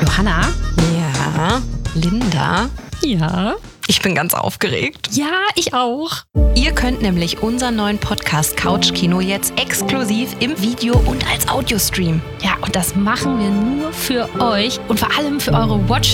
Johanna? Ja. Linda? Ja? Ich bin ganz aufgeregt. Ja, ich auch. Ihr könnt nämlich unseren neuen Podcast Couchkino jetzt exklusiv im Video und als Audio streamen. Ja, und das machen wir nur für euch und vor allem für eure